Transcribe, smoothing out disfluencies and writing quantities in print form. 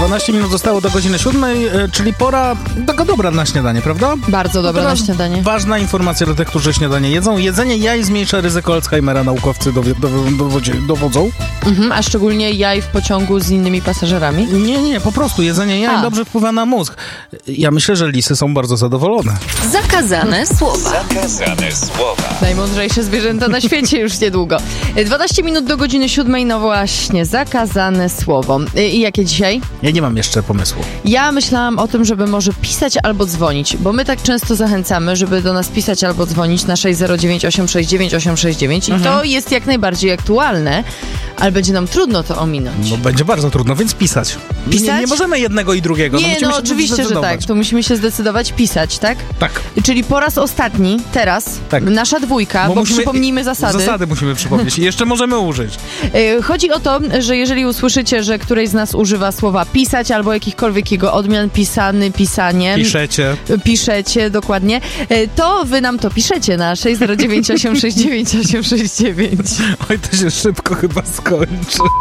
12 minut zostało do godziny 7, czyli pora taka dobra na śniadanie, prawda? Bardzo dobra na śniadanie. Ważna informacja dla tych, którzy śniadanie jedzą. Jedzenie jaj zmniejsza ryzyko Alzheimera, naukowcy dowodzą. A szczególnie jaj w pociągu z innymi pasażerami? Nie, po prostu jedzenie jaj dobrze wpływa na mózg. Ja myślę, że lisy są bardzo zadowolone. Zakazane słowa. Zakazane słowa. Najmądrzejsze zwierzęta na świecie już niedługo. 12 minut do godziny 7, no właśnie, zakazane słowo. I jakie dzisiaj? Ja nie mam jeszcze pomysłu. Ja myślałam o tym, żeby może pisać albo dzwonić, bo my tak często zachęcamy, żeby do nas pisać albo dzwonić na 609 869 869 i to jest jak najbardziej aktualne, ale będzie nam trudno to ominąć. No będzie bardzo trudno, więc pisać. Nie możemy jednego i drugiego. Nie, no oczywiście, że tak. To musimy się zdecydować pisać, tak? Tak. Czyli po raz ostatni, teraz, nasza dwójka, bo przypomnijmy zasady. Zasady musimy przypomnieć i jeszcze możemy użyć. Chodzi o to, że jeżeli usłyszycie, że któryś z nas używa słowa pisać albo jakichkolwiek jego odmian, pisany, pisanie. Piszecie, dokładnie. To wy nam to piszecie na 609 869 869. Oj, to się szybko chyba skończy.